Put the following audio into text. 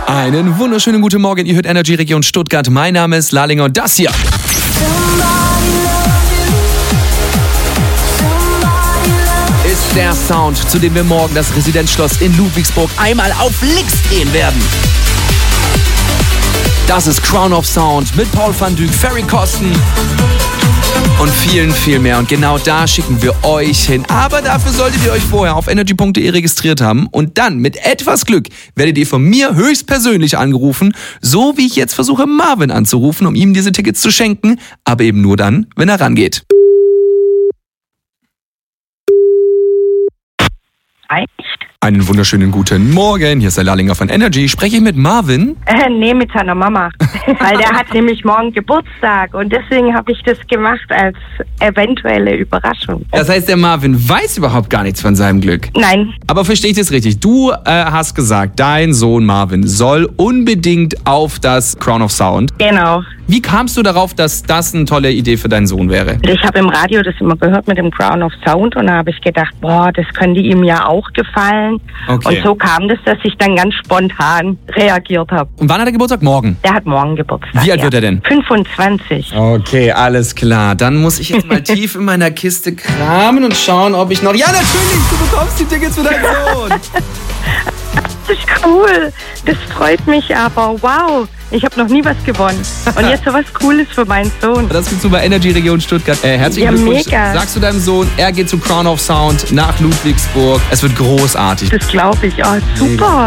Einen wunderschönen guten Morgen. Ihr hört Energy Region Stuttgart. Mein Name ist Lalinger und das hier ist der Sound, zu dem wir morgen das Residenzschloss in Ludwigsburg einmal auf links drehen werden. Das ist Crown of Sound mit Paul van Dyk, Ferry Kosten und vielen, viel mehr. Und genau da schicken wir euch hin. Aber dafür solltet ihr euch vorher auf energy.de registriert haben. Und dann, mit etwas Glück, werdet ihr von mir höchstpersönlich angerufen. So wie ich jetzt versuche, Marvin anzurufen, um ihm diese Tickets zu schenken. Aber eben nur dann, wenn er rangeht. Einen wunderschönen guten Morgen. Hier ist der Lalinger von Energy. Spreche ich mit Marvin? Nee, mit seiner Mama. Weil der hat nämlich morgen Geburtstag und deswegen habe ich das gemacht als eventuelle Überraschung. Das heißt, der Marvin weiß überhaupt gar nichts von seinem Glück? Nein. Aber verstehe ich das richtig? Du hast gesagt, dein Sohn Marvin soll unbedingt auf das Crown of Sound. Genau. Wie kamst du darauf, dass das eine tolle Idee für deinen Sohn wäre? Ich habe im Radio das immer gehört mit dem Crown of Sound und da habe ich gedacht, das könnte ihm ja auch gefallen. Okay. Und so kam das, dass ich dann ganz spontan reagiert habe. Und wann hat er Geburtstag? Morgen? Der hat morgen Geburtstag. Wie alt wird er denn? 25. Okay, alles klar. Dann muss ich jetzt mal tief in meiner Kiste kramen und schauen, ob ich noch... Ja, natürlich, du bekommst die Tickets für deinen Sohn. Das ist cool. Das freut mich aber. Wow. Ich habe noch nie was gewonnen. Und jetzt so was Cooles für meinen Sohn. Das gibt's bei Energy Region Stuttgart. Herzlichen Glückwunsch. Mega. Sagst du deinem Sohn, er geht zu Crown of Sound nach Ludwigsburg. Es wird großartig. Das glaube ich. Oh, super. Mega.